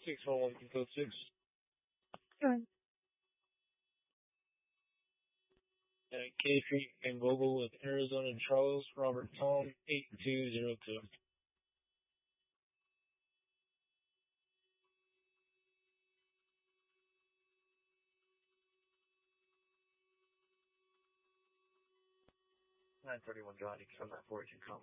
641 code 6. Go ahead. K Street and Vogel with Arizona Charles Robert Tom 8202. $931 Johnny from that 42 com.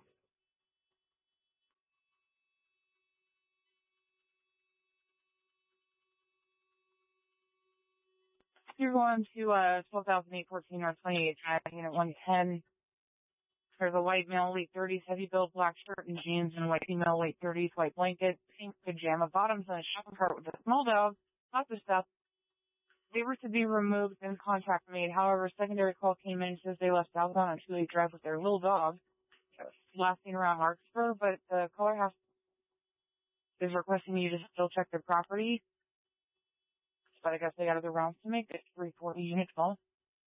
You're going to 12,814 North 28th Drive, Unit 110. There's a white male, late 30s, heavy build, black shirt and jeans, and a white female, late 30s, white blanket, pink pajama bottoms, and a shopping cart with a small dog. Lots of stuff. They were to be removed and contract made. However, secondary call came in and says they left southbound on 2-8 Drive with their little dog. Last seen around Larkspur, but the caller is requesting you to still check their property. But I guess they got other rounds to make. It's 340 Unit 12.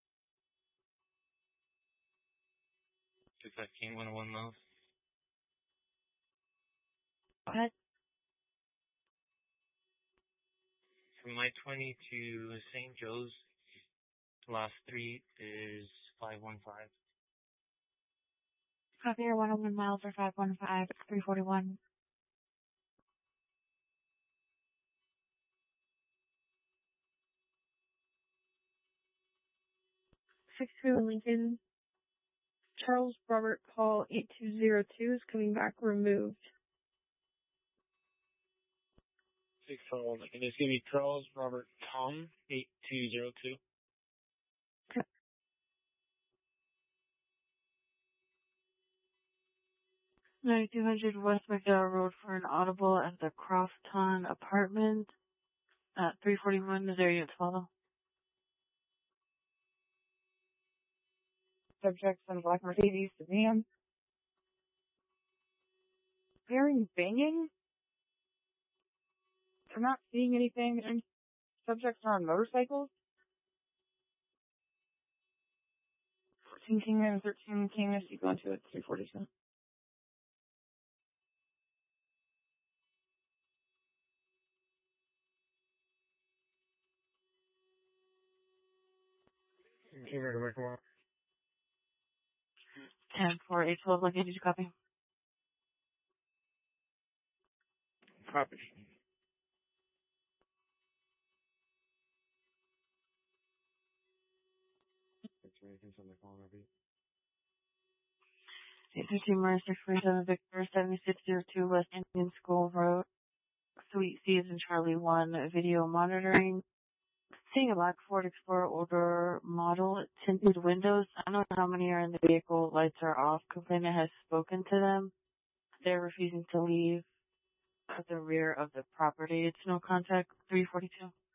215 101 miles. Go ahead. From I-20 to St. Joe's, last three is 515. Copy your 101 miles or 515, 341. 62 Lincoln. Charles Robert Paul 8202 is coming back removed. 621. And it's going to be Charles Robert Tom 8202. Okay. 9200 West McDowell Road for an audible at the Crofton apartment at 341. Is there Unit 12? Subjects in black Mercedes sedan. Hearing banging? I'm not seeing anything. And subjects are on motorcycles. 14 King and 13 King as you go into it, 347. King River Michael. 10-4, 812, Lincoln, did you copy? Copy. Anything on the phone, maybe? 813 Mars 647 Victor 7602 West Indian School Road. Suite C is in Charlie 1. Video monitoring. Seeing a black Ford Explorer older model, tinted windows. I don't know how many are in the vehicle. Lights are off. Complainant has spoken to them. They're refusing to leave at the rear of the property. It's no contact. 342.